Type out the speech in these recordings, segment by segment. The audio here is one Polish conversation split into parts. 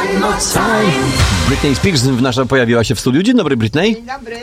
one more time. Britney Spears nasza pojawiła się w studiu. Dzień dobry, Britney. Dzień dobry.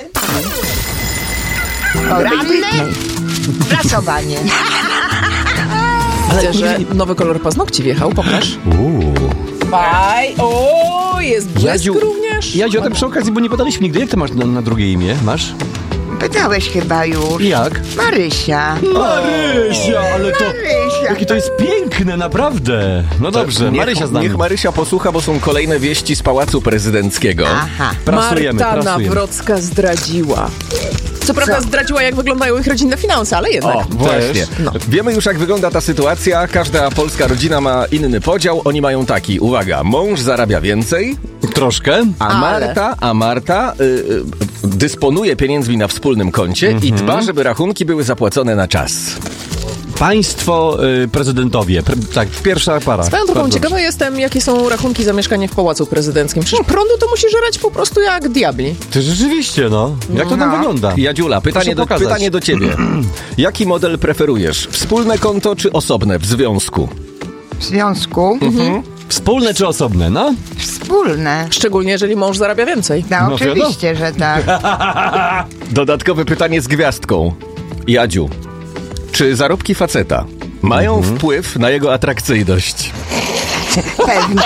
Poranne prasowanie. Widzę, że nowy kolor paznokci wjechał, pokaż. Faj, o, jest błysk również. Jadziu, a tak przy okazji, bo nie podaliśmy nigdy. Jak ty masz na drugie imię? Masz? Pytałeś chyba już. Jak? Marysia. Marysia, ale to... Marysia. Jakie to jest piękne, naprawdę. No dobrze, Marysia z nami. Niech Marysia posłucha, bo są kolejne wieści z Pałacu Prezydenckiego. Aha. Prasujemy. Marta Nawrocka zdradziła. Co prawda zdradziła, jak wyglądają ich rodzinne finanse, ale jednak. O, właśnie. No. Wiemy już, jak wygląda ta sytuacja. Każda polska rodzina ma inny podział. Oni mają taki, uwaga, mąż zarabia więcej, Troszkę. a Marta dysponuje pieniędzmi na wspólnym koncie i dba, żeby rachunki były zapłacone na czas. Państwo prezydentowie. Tak, pierwsza para. Swoją drogą Bardzo ciekawa jestem, jakie są rachunki za mieszkanie w Pałacu Prezydenckim. Przecież prądu to musi żerać po prostu jak diabli. Ty rzeczywiście, no. Jak to tam wygląda? Jadziula, pytanie do ciebie. Jaki model preferujesz? Wspólne konto czy osobne w związku? W związku Wspólne czy osobne, no? wspólne. Szczególnie, jeżeli mąż zarabia więcej. No, No oczywiście, że tak. Dodatkowe pytanie z gwiazdką. Jadziu, czy zarobki faceta mają wpływ na jego atrakcyjność? Pewnie,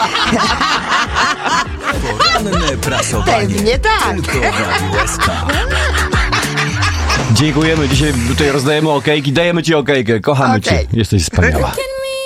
Poranne prasowanie. pewnie tak. Tylko w Radiu SK. Dziękujemy. Dzisiaj tutaj rozdajemy okejki. Dajemy ci okejkę. Kochamy Okej. cię. Jesteś wspaniała.